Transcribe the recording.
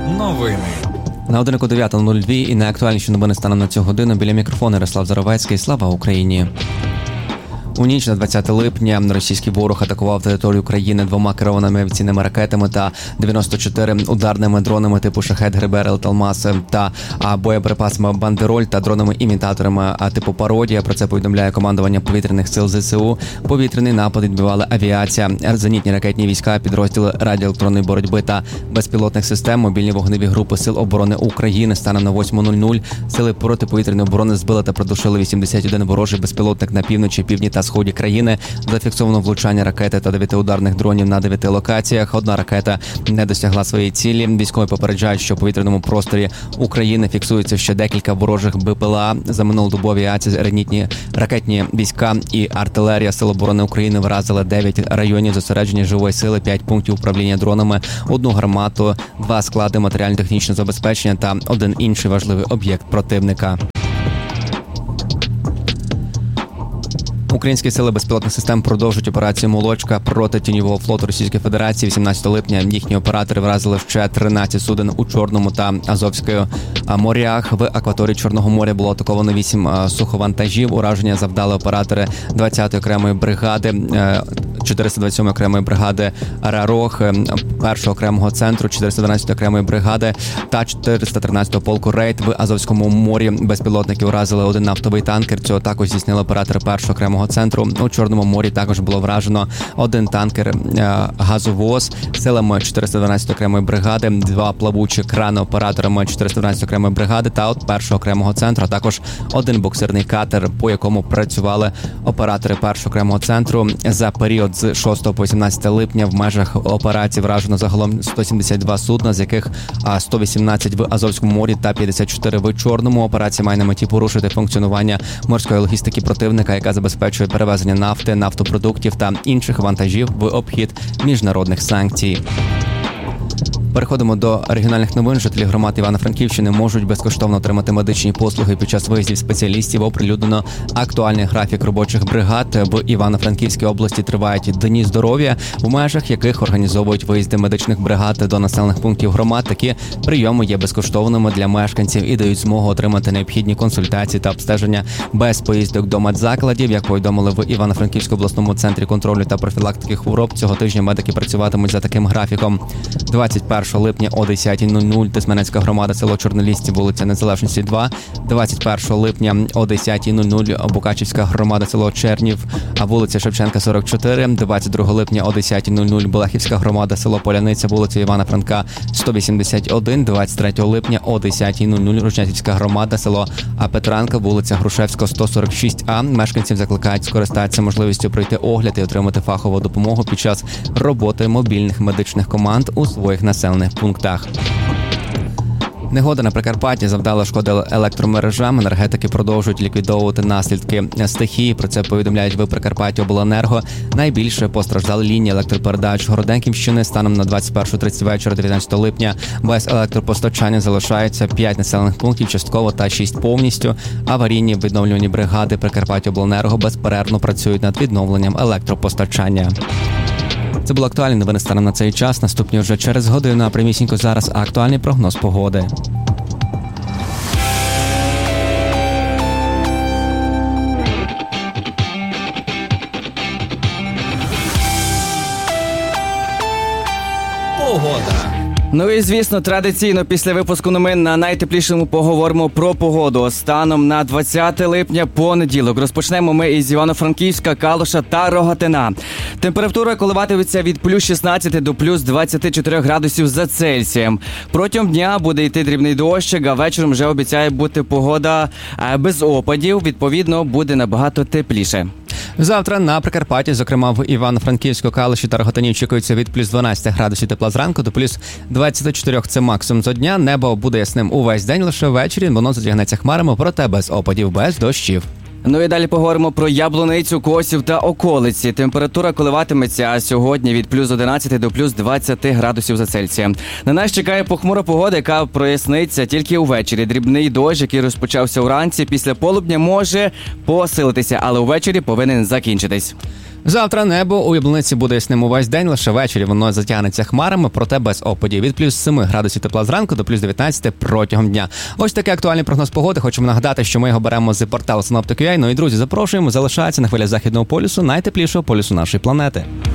Новини. На годиннику 9:02 і найактуальніші новини станом на цю годину. Біля мікрофону Ярослав Заровецький. Слава Україні! У ніч на 20 липня російський ворог атакував територію країни 2 керованими авіаційними ракетами та 94 ударними дронами типу «Шахед», «Грибер», «Талмас» та боєприпасами «Бандероль» та дронами-імітаторами типу «Пародія». Про це повідомляє командування повітряних сил ЗСУ. Повітряний напад відбивала авіація, зенітні ракетні війська, підрозділи радіоелектронної боротьби та безпілотних систем, мобільні вогневі групи Сил оборони України. Станом на 8:00 сили протиповітряної оборони збили та придушили 81 ворожий безпілотник на півночі, півдні та сході країни. Зафіксовано влучання ракети та 9 ударних дронів на 9 локаціях. Одна ракета не досягла своєї цілі. Військові попереджають, що в повітряному просторі України фіксується ще декілька ворожих БПЛА. За минулодобу авіація, зенітні ракетні війська і артилерія Сил оборони України вразили 9 районів зосередження живої сили, 5 пунктів управління дронами, 1 гармату, 2 склади матеріально-технічного забезпечення та 1 інший важливий об'єкт противника. Українські сили безпілотних систем продовжують операцію «Молочка» проти тіньового флоту Російської Федерації. 18 липня їхні оператори вразили ще 13 суден у Чорному та Азовському морях. В акваторії Чорного моря було атаковано 8 суховантажів. Ураження завдали оператори 20-ї окремої бригади, 427-ї окремої бригади «Рарог», 1-го окремого центру, 412-ї окремої бригади та 413-го полку «Рейд». В Азовському морі безпілотники уразили 1 нафтовий танкер. Цю атаку здійснили оператори 1-го окремого центру. У Чорному морі також було вражено 1 танкер газовоз силами 412 окремої бригади, 2 плавучі крани операторами 412 окремої бригади та 1-го окремого центру, а також 1 буксирний катер, по якому працювали оператори 1-го окремого центру. За період з 6 по 18 липня в межах операції вражено загалом 172 судна, з яких 118 в Азовському морі та 54 в Чорному. Операція має на меті порушити функціонування морської логістики противника, яка забезпечує перевезення нафти, нафтопродуктів та інших вантажів в обхід міжнародних санкцій. Переходимо до регіональних новин. Жителі громад Івано-Франківщини можуть безкоштовно отримати медичні послуги під час виїздів спеціалістів. Оприлюднено актуальний графік робочих бригад. В Івано-Франківській області тривають Дні здоров'я, в межах яких організовують виїзди медичних бригад до населених пунктів громад. Такі прийоми є безкоштовними для мешканців і дають змогу отримати необхідні консультації та обстеження без поїздок до медзакладів. Як повідомили в Івано-Франківському обласному центрі контролю та профілактики хвороб, цього тижня медики працюватимуть за таким графіком. 21 липня о 10:00 Тисменецька громада, село Чорнолісці, вулиця Незалежності 2. 21 липня о 10:00 Букачівська громада, село Чернів, вулиця Шевченка 44. 22 липня о 10:00 Болехівська громада, село Поляниця, вулиця Івана Франка 181. 23 липня о 10:00 Рожнятівська громада, село Петранка, вулиця Грушевського 146А. Мешканців закликають скористатися можливістю пройти огляд і отримати фахову допомогу під час роботи мобільних медичних команд у своїх населених пунктах. Негода на Прикарпатті завдала шкоди електромережам. Енергетики продовжують ліквідовувати наслідки стихії. Про це повідомляють в Прикарпаттяобленерго. Найбільше постраждали лінії електропередач Городенківщини. Станом на 21:30 вечора 19 липня без електропостачання залишаються 5 населених пунктів частково та 6 повністю. Аварійні відновлювальні бригади Прикарпаттяобленерго безперервно працюють над відновленням електропостачання. Це були актуальні новини станом на цей час. Наступні вже через годину, а прямісінько зараз актуальний прогноз погоди. Погода. Ну і, звісно, традиційно після випуску новин на найтеплішому поговоримо про погоду. Станом на 20 липня понеділок розпочнемо ми із Івано-Франківська, Калуша та Рогатина. Температура коливатиметься від плюс 16 до плюс 24 градусів за Цельсієм. Протягом дня буде йти дрібний дощик, а вечором вже обіцяє бути погода без опадів. Відповідно, буде набагато тепліше. Завтра на Прикарпатті, зокрема в Івано-Франківську, Калуші та Рогатині, очікується від плюс 12 градусів тепла зранку до плюс 24 – це максимум за дня. Небо буде ясним увесь день, лише ввечері воно затягнеться хмарами, проте без опадів, без дощів. Ну і далі поговоримо про Яблуницю, Косів та околиці. Температура коливатиметься сьогодні від плюс 11 до плюс 20 градусів за Цельсієм. На нас чекає похмура погода, яка проясниться тільки увечері. Дрібний дощ, який розпочався уранці, після полудня може посилитися, але увечері повинен закінчитись. Завтра небо у Яблуниці буде ясним увесь день, лише ввечері воно затягнеться хмарами, проте без опадів. Від плюс 7 градусів тепла зранку до плюс 19 протягом дня. Ось такий актуальний прогноз погоди. Хочемо нагадати, що ми його беремо з порталу Synoptic.ua. Ну і, друзі, запрошуємо, залишається на хвилях Західного полюсу, найтеплішого полюсу нашої планети.